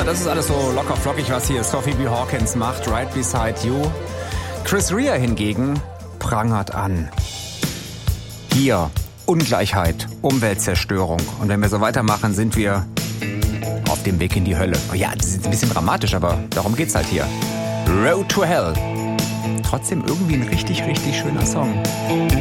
das ist alles so locker flockig, was hier Sophie B. Hawkins macht, Right Beside You. Chris Rea hingegen prangert an. Hier Ungleichheit, Umweltzerstörung. Und wenn wir so weitermachen, sind wir auf dem Weg in die Hölle. Oh ja, das ist ein bisschen dramatisch, aber darum geht's halt hier. Road to Hell. Trotzdem irgendwie ein richtig, richtig schöner Song.